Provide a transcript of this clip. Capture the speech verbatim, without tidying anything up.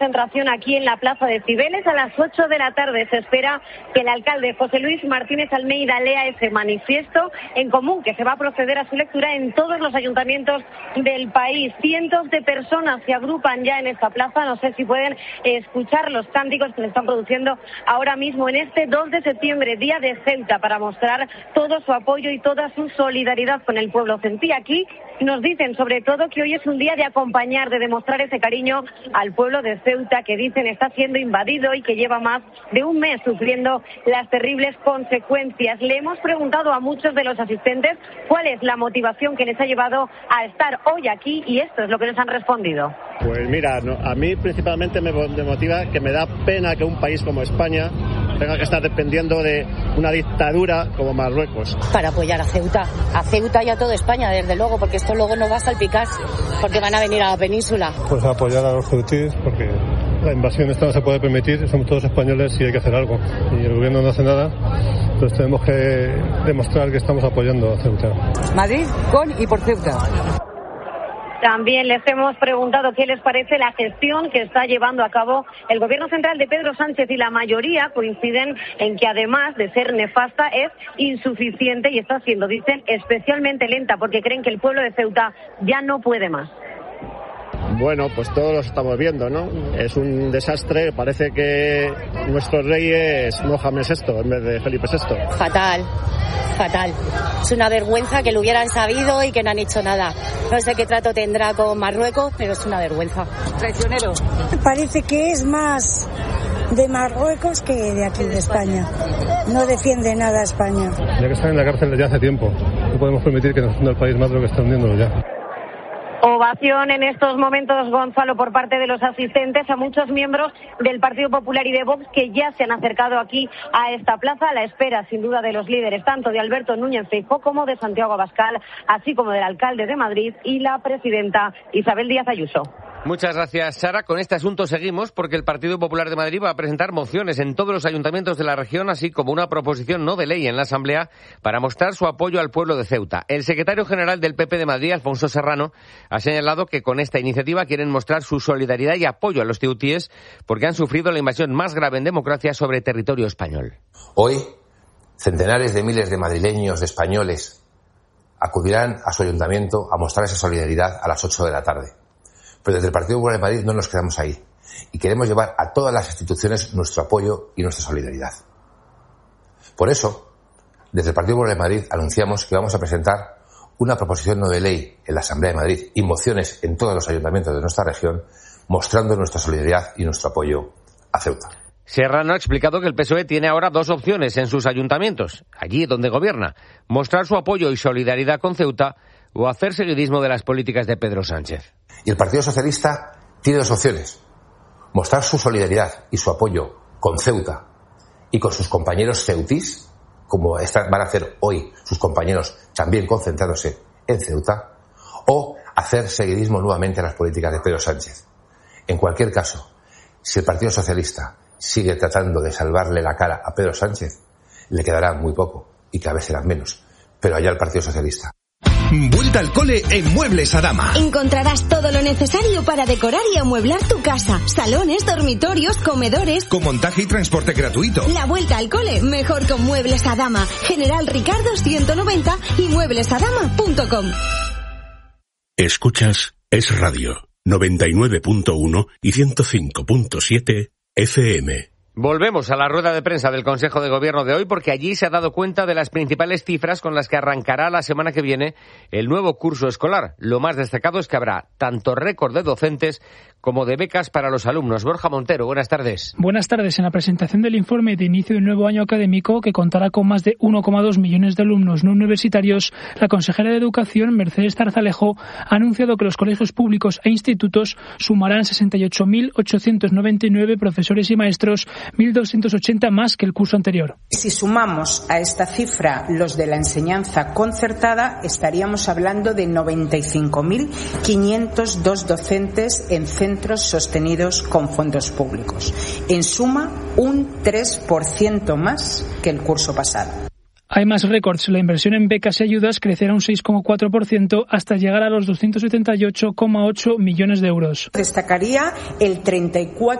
Concentración aquí en la Plaza de Cibeles. A las ocho de la tarde se espera que el alcalde José Luis Martínez Almeida lea ese manifiesto en común que se va a proceder a su lectura en todos los ayuntamientos del país. Cientos de personas se agrupan ya en esta plaza. No sé si pueden escuchar los cánticos que se están produciendo ahora mismo en este dos de septiembre, día de Ceuta, para mostrar todo su apoyo y toda su solidaridad con el pueblo celtí. Aquí nos dicen sobre todo que hoy es un día de acompañar, de demostrar ese cariño al pueblo de Ceuta, que dicen está siendo invadido y que lleva más de un mes sufriendo las terribles consecuencias. Le hemos preguntado a muchos de los asistentes cuál es la motivación que les ha llevado a estar hoy aquí y esto es lo que nos han respondido. Pues mira, no, a mí principalmente me, me motiva que me da pena que un país como España tenga que estar dependiendo de una dictadura como Marruecos. Para apoyar a Ceuta, a Ceuta y a toda España, desde luego, porque esto luego no va a salpicar, porque van a venir a la península. Pues apoyar a los ceutíes, porque la invasión esta no se puede permitir, somos todos españoles y hay que hacer algo. Y el gobierno no hace nada, entonces tenemos que demostrar que estamos apoyando a Ceuta. Madrid con y por Ceuta. También les hemos preguntado qué les parece la gestión que está llevando a cabo el gobierno central de Pedro Sánchez y la mayoría coinciden en que además de ser nefasta es insuficiente y está siendo, dicen, especialmente lenta porque creen que el pueblo de Ceuta ya no puede más. Bueno, pues todos lo estamos viendo, ¿no? Es un desastre, parece que nuestro rey es Mohamed sexto en vez de Felipe sexto. Fatal, fatal. Es una vergüenza que lo hubieran sabido y que no han hecho nada. No sé qué trato tendrá con Marruecos, pero es una vergüenza. Traicionero. Parece que es más de Marruecos que de aquí, de España. No defiende nada a España. Ya que están en la cárcel desde hace tiempo, no podemos permitir que nos hunda el país más de lo que está hundiéndolo ya. Ovación en estos momentos, Gonzalo, por parte de los asistentes, a muchos miembros del Partido Popular y de Vox que ya se han acercado aquí a esta plaza a la espera, sin duda, de los líderes, tanto de Alberto Núñez Feijóo como de Santiago Abascal, así como del alcalde de Madrid y la presidenta Isabel Díaz Ayuso. Muchas gracias, Sara. Con este asunto seguimos porque el Partido Popular de Madrid va a presentar mociones en todos los ayuntamientos de la región, así como una proposición no de ley en la Asamblea para mostrar su apoyo al pueblo de Ceuta. El secretario general del P P de Madrid, Alfonso Serrano, ha señalado que con esta iniciativa quieren mostrar su solidaridad y apoyo a los ceutíes porque han sufrido la invasión más grave en democracia sobre territorio español. Hoy, centenares de miles de madrileños, de españoles, acudirán a su ayuntamiento a mostrar esa solidaridad a las ocho de la tarde. Pero desde el Partido Popular de Madrid no nos quedamos ahí y queremos llevar a todas las instituciones nuestro apoyo y nuestra solidaridad. Por eso, desde el Partido Popular de Madrid anunciamos que vamos a presentar una proposición no de ley en la Asamblea de Madrid y mociones en todos los ayuntamientos de nuestra región mostrando nuestra solidaridad y nuestro apoyo a Ceuta. Serrano ha explicado que el P S O E tiene ahora dos opciones en sus ayuntamientos, allí donde gobierna: mostrar su apoyo y solidaridad con Ceuta o hacer seguidismo de las políticas de Pedro Sánchez. Y el Partido Socialista tiene dos opciones: mostrar su solidaridad y su apoyo con Ceuta y con sus compañeros ceutís, como están, van a hacer hoy sus compañeros también concentrándose en Ceuta, o hacer seguidismo nuevamente a las políticas de Pedro Sánchez. En cualquier caso, si el Partido Socialista sigue tratando de salvarle la cara a Pedro Sánchez, le quedará muy poco y cada vez serán menos, pero allá el Partido Socialista. Vuelta al cole en Muebles Adama. Encontrarás todo lo necesario para decorar y amueblar tu casa. Salones, dormitorios, comedores. Con montaje y transporte gratuito. La vuelta al cole, mejor con Muebles Adama. General Ricardo ciento noventa y muebles adama punto com. Escuchas Es Radio, noventa y nueve punto uno y ciento cinco punto siete F M. Volvemos a la rueda de prensa del Consejo de Gobierno de hoy porque allí se ha dado cuenta de las principales cifras con las que arrancará la semana que viene el nuevo curso escolar. Lo más destacado es que habrá tanto récord de docentes como de becas para los alumnos. Borja Montero, buenas tardes. Buenas tardes. En la presentación del informe de inicio del nuevo año académico, que contará con más de uno coma dos millones de alumnos no universitarios, la consejera de Educación, Mercedes Zarzalejo, ha anunciado que los colegios públicos e institutos sumarán sesenta y ocho mil ochocientos noventa y nueve profesores y maestros, mil doscientos ochenta más que el curso anterior. Si sumamos a esta cifra los de la enseñanza concertada, estaríamos hablando de noventa y cinco mil quinientos dos docentes en centros sostenidos con fondos públicos. En suma, un tres por ciento más que el curso pasado. Hay más récords. La inversión en becas y ayudas crecerá un seis coma cuatro por ciento hasta llegar a los doscientos setenta y ocho coma ocho millones de euros. Destacaría el treinta y cuatro